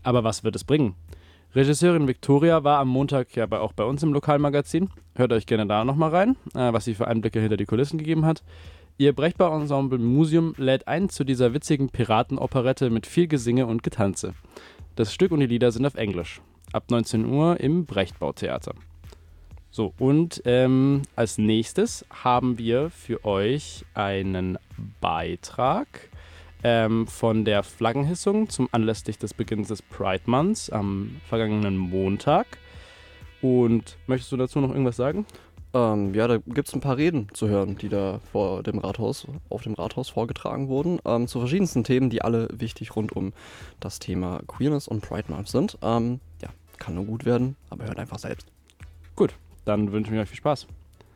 Aber was wird es bringen? Regisseurin Victoria war am Montag ja auch bei uns im Lokalmagazin. Hört euch gerne da nochmal rein, was sie für Einblicke hinter die Kulissen gegeben hat. Ihr Brechbau-Ensemble Museum lädt ein zu dieser witzigen Piratenoperette mit viel Gesinge und Getanze. Das Stück und die Lieder sind auf Englisch. Ab 19 Uhr im Brechtbau-Theater. So, und als nächstes haben wir für euch einen Beitrag von der Flaggenhissung zum anlässlich des Beginns des Pride Months am vergangenen Montag. Und möchtest du dazu noch irgendwas sagen? Ja, da gibt es ein paar Reden zu hören, die da auf dem Rathaus vorgetragen wurden, zu verschiedensten Themen, die alle wichtig rund um das Thema Queerness und Pride Month sind. Ja, kann nur gut werden, aber hört einfach selbst. Gut, dann wünschen wir euch viel Spaß.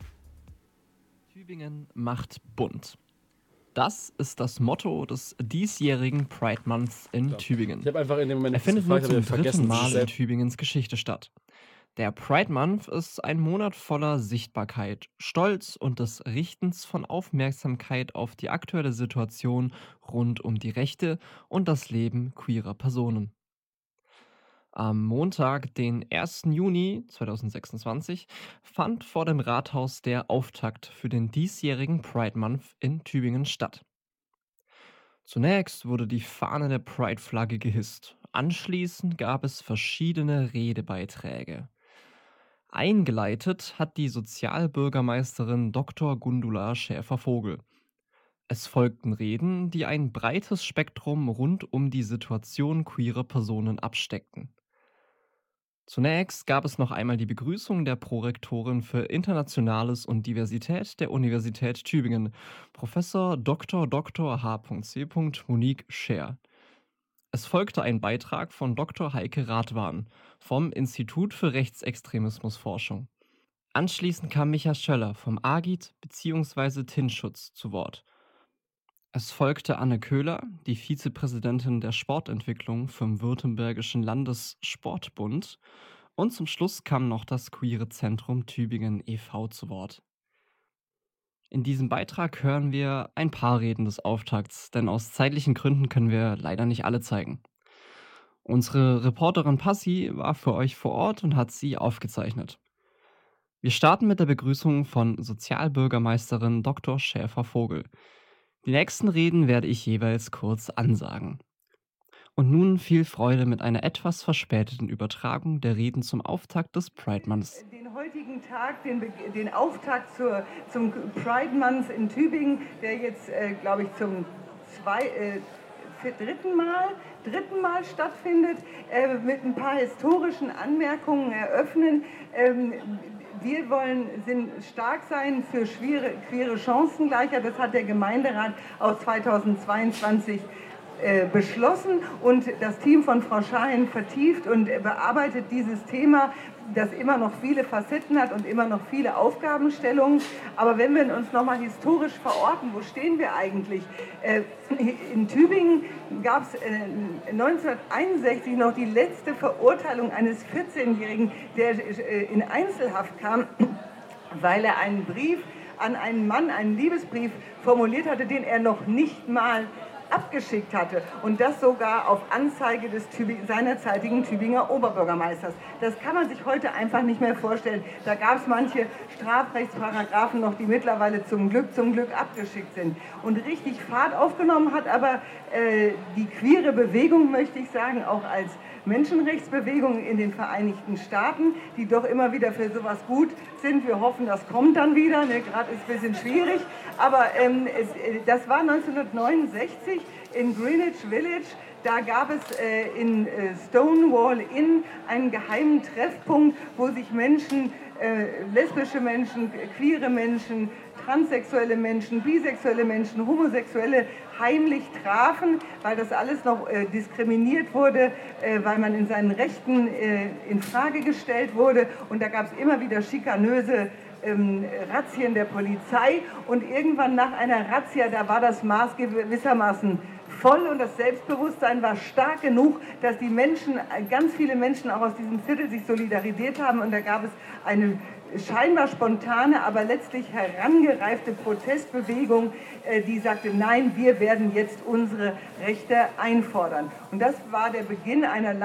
Tübingen macht bunt. Das ist das Motto des diesjährigen Pride Months in Tübingen. Ich habe einfach in dem Moment Er findet nun zum dritten Mal in selbst. Tübingens Geschichte statt. Der Pride Month ist ein Monat voller Sichtbarkeit, Stolz und des Richtens von Aufmerksamkeit auf die aktuelle Situation rund um die Rechte und das Leben queerer Personen. Am Montag, den 1. Juni 2026, fand vor dem Rathaus der Auftakt für den diesjährigen Pride Month in Tübingen statt. Zunächst wurde die Fahne der Pride-Flagge gehisst. Anschließend gab es verschiedene Redebeiträge. Eingeleitet hat die Sozialbürgermeisterin Dr. Gundula Schäfer-Vogel. Es folgten Reden, die ein breites Spektrum rund um die Situation queerer Personen absteckten. Zunächst gab es noch einmal die Begrüßung der Prorektorin für Internationales und Diversität der Universität Tübingen, Professor Dr. H.C. Monique Scher. Es folgte ein Beitrag von Dr. Heike Radwan vom Institut für Rechtsextremismusforschung. Anschließend kam Micha Schöller vom AGIT bzw. Tinschutz zu Wort. Es folgte Anne Köhler, die Vizepräsidentin der Sportentwicklung vom Württembergischen Landessportbund, und zum Schluss kam noch das Queere Zentrum Tübingen e.V. zu Wort. In diesem Beitrag hören wir ein paar Reden des Auftakts, denn aus zeitlichen Gründen können wir leider nicht alle zeigen. Unsere Reporterin Passi war für euch vor Ort und hat sie aufgezeichnet. Wir starten mit der Begrüßung von Sozialbürgermeisterin Dr. Schäfer-Vogel. Die nächsten Reden werde ich jeweils kurz ansagen. Und nun viel Freude mit einer etwas verspäteten Übertragung der Reden zum Auftakt des Pride Months. Den heutigen Tag, den Auftakt zum Pride Month in Tübingen, der jetzt, glaube ich, zum dritten Mal stattfindet, mit ein paar historischen Anmerkungen eröffnen. Wir sind stark sein für queere Chancengleichheit. Das hat der Gemeinderat aus 2022 beschlossen und das Team von Frau Schahin vertieft und bearbeitet dieses Thema, das immer noch viele Facetten hat und immer noch viele Aufgabenstellungen. Aber wenn wir uns nochmal historisch verorten, wo stehen wir eigentlich? In Tübingen gab es 1961 noch die letzte Verurteilung eines 14-Jährigen, der in Einzelhaft kam, weil er einen Brief an einen Mann, einen Liebesbrief formuliert hatte, den er noch nicht mal abgeschickt hatte und das sogar auf Anzeige des seinerzeitigen Tübinger Oberbürgermeisters. Das kann man sich heute einfach nicht mehr vorstellen. Da gab es manche Strafrechtsparagraphen noch, die mittlerweile zum Glück abgeschickt sind. Und richtig Fahrt aufgenommen hat aber die queere Bewegung, möchte ich sagen, auch als Menschenrechtsbewegung in den Vereinigten Staaten, die doch immer wieder für sowas gut sind. Wir hoffen, das kommt dann wieder. Ne? Gerade ist ein bisschen schwierig. Aber das war 1969 in Greenwich Village. Da gab es in Stonewall Inn einen geheimen Treffpunkt, wo sich Menschen, lesbische Menschen, queere Menschen, transsexuelle Menschen, bisexuelle Menschen, Homosexuelle heimlich trafen, weil das alles noch diskriminiert wurde, weil man in seinen Rechten in Frage gestellt wurde. Und da gab es immer wieder schikanöse Razzien der Polizei. Und irgendwann nach einer Razzia, da war das Maß gewissermaßen voll und das Selbstbewusstsein war stark genug, dass die Menschen, ganz viele Menschen auch aus diesem Viertel sich solidarisiert haben. Und da gab es eine scheinbar spontane, aber letztlich herangereifte Protestbewegung, die sagte, nein, wir werden jetzt unsere Rechte einfordern. Und das war der Beginn einer